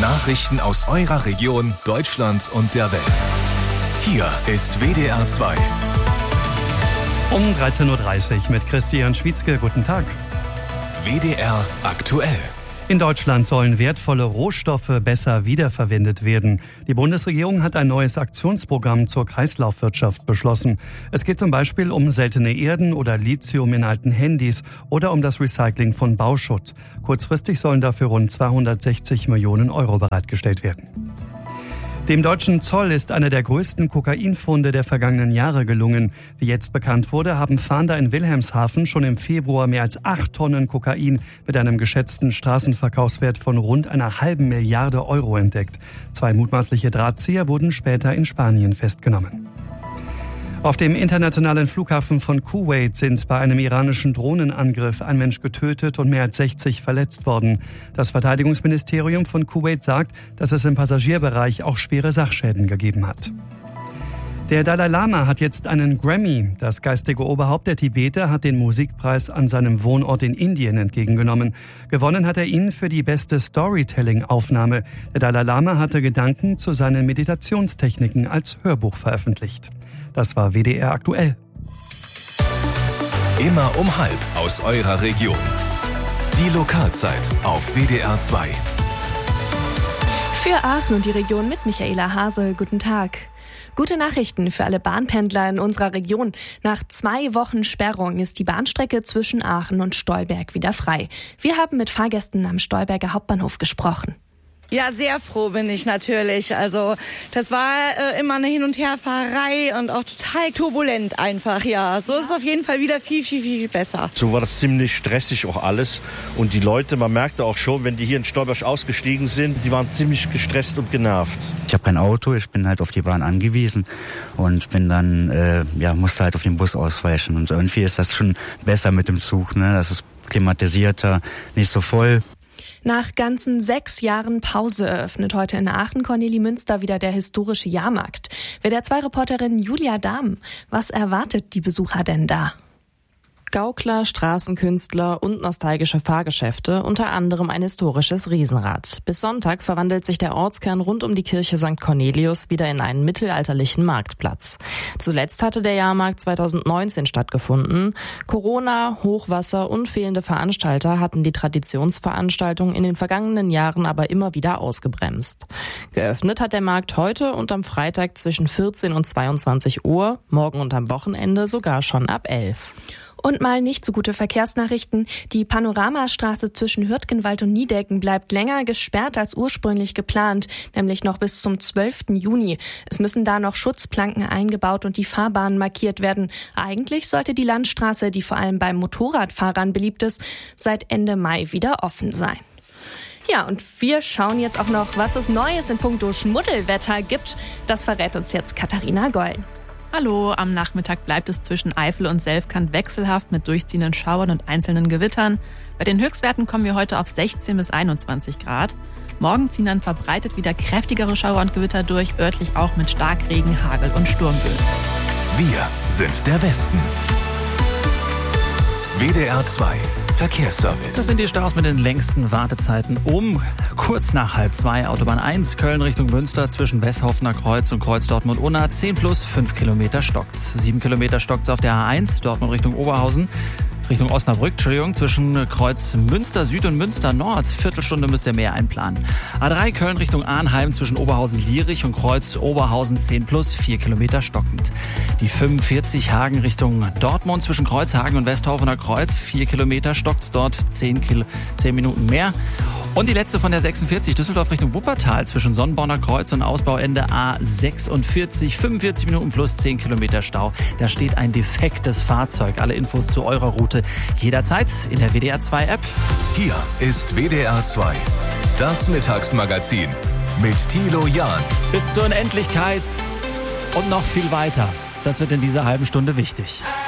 Nachrichten aus eurer Region, Deutschland und der Welt. Hier ist WDR 2. Um 13.30 Uhr mit Christian Schwietzke. Guten Tag. WDR aktuell. In Deutschland sollen wertvolle Rohstoffe besser wiederverwendet werden. Die Bundesregierung hat ein neues Aktionsprogramm zur Kreislaufwirtschaft beschlossen. Es geht zum Beispiel um seltene Erden oder Lithium in alten Handys oder um das Recycling von Bauschutt. Kurzfristig sollen dafür rund 260 Millionen Euro bereitgestellt werden. Dem deutschen Zoll ist einer der größten Kokainfunde der vergangenen Jahre gelungen. Wie jetzt bekannt wurde, haben Fahnder in Wilhelmshaven schon im Februar mehr als 8 Tonnen Kokain mit einem geschätzten Straßenverkaufswert von rund 1,5 Milliarde Euro entdeckt. 2 mutmaßliche Drahtzieher wurden später in Spanien festgenommen. Auf dem internationalen Flughafen von Kuwait sind bei einem iranischen Drohnenangriff ein Mensch getötet und mehr als 60 verletzt worden. Das Verteidigungsministerium von Kuwait sagt, dass es im Passagierbereich auch schwere Sachschäden gegeben hat. Der Dalai Lama hat jetzt einen Grammy. Das geistige Oberhaupt der Tibeter hat den Musikpreis an seinem Wohnort in Indien entgegengenommen. Gewonnen hat er ihn für die beste Storytelling-Aufnahme. Der Dalai Lama hatte Gedanken zu seinen Meditationstechniken als Hörbuch veröffentlicht. Das war WDR aktuell. Immer um 12 aus eurer Region. Die Lokalzeit auf WDR 2. Für Aachen und die Region mit Michaela Hase. Guten Tag. Gute Nachrichten für alle Bahnpendler in unserer Region. Nach 2 Wochen Sperrung ist die Bahnstrecke zwischen Aachen und Stolberg wieder frei. Wir haben mit Fahrgästen am Stolberger Hauptbahnhof gesprochen. Ja, sehr froh bin ich natürlich. Also das war immer eine Hin- und Herfahrerei und auch total turbulent einfach. Ja, so ist es auf jeden Fall wieder viel besser. So war das ziemlich stressig auch alles. Und die Leute, man merkte auch schon, wenn die hier in Stolberg ausgestiegen sind, die waren ziemlich gestresst und genervt. Ich habe kein Auto, ich bin halt auf die Bahn angewiesen und bin dann, musste halt auf den Bus ausweichen. Und irgendwie ist das schon besser mit dem Zug, ne? Das ist klimatisierter, nicht so voll. Nach ganzen 6 Jahren Pause eröffnet heute in Aachen-Kornelimünster wieder der historische Jahrmarkt. WDR 2-Reporterin Julia Dahm, was erwartet die Besucher denn da? Gaukler, Straßenkünstler und nostalgische Fahrgeschäfte, unter anderem ein historisches Riesenrad. Bis Sonntag verwandelt sich der Ortskern rund um die Kirche St. Cornelius wieder in einen mittelalterlichen Marktplatz. Zuletzt hatte der Jahrmarkt 2019 stattgefunden. Corona, Hochwasser und fehlende Veranstalter hatten die Traditionsveranstaltung in den vergangenen Jahren aber immer wieder ausgebremst. Geöffnet hat der Markt heute und am Freitag zwischen 14 und 22 Uhr, morgen und am Wochenende sogar schon ab 11. Und mal nicht so gute Verkehrsnachrichten. Die Panoramastraße zwischen Hürtgenwald und Niedecken bleibt länger gesperrt als ursprünglich geplant, nämlich noch bis zum 12. Juni. Es müssen da noch Schutzplanken eingebaut und die Fahrbahnen markiert werden. Eigentlich sollte die Landstraße, die vor allem bei Motorradfahrern beliebt ist, seit Ende Mai wieder offen sein. Ja, und wir schauen jetzt auch noch, was es Neues in puncto Schmuddelwetter gibt. Das verrät uns jetzt Katharina Goll. Hallo, am Nachmittag bleibt es zwischen Eifel und Selfkant wechselhaft mit durchziehenden Schauern und einzelnen Gewittern. Bei den Höchstwerten kommen wir heute auf 16 bis 21 Grad. Morgen ziehen dann verbreitet wieder kräftigere Schauer und Gewitter durch, örtlich auch mit Starkregen, Hagel und Sturmböen. Wir sind der Westen. WDR 2 Verkehrsservice. Das sind die Staus mit den längsten Wartezeiten kurz nach 1:30. Autobahn 1, Köln Richtung Münster zwischen Westhofener Kreuz und Kreuz Dortmund-Unna. 10 plus 5 Kilometer stockt's. 7 Kilometer stockt's auf der A1, Dortmund Richtung Oberhausen. Richtung Osnabrück, zwischen Kreuz Münster Süd und Münster Nord. Viertelstunde müsst ihr mehr einplanen. A3 Köln Richtung Arnheim zwischen Oberhausen-Lierich und Kreuz Oberhausen 10 plus 4 Kilometer stockend. Die 45 Hagen Richtung Dortmund zwischen Kreuzhagen und Westhofener Kreuz 4 Kilometer stockt's dort 10 Minuten mehr. Und die letzte von der 46 Düsseldorf Richtung Wuppertal zwischen Sonnenborner Kreuz und Ausbauende A46 45 Minuten plus 10 Kilometer Stau. Da steht ein defektes Fahrzeug. Alle Infos zu eurer Route jederzeit in der WDR 2 App. Hier ist WDR 2, das Mittagsmagazin mit Thilo Jahn. Bis zur Unendlichkeit und noch viel weiter. Das wird in dieser halben Stunde wichtig.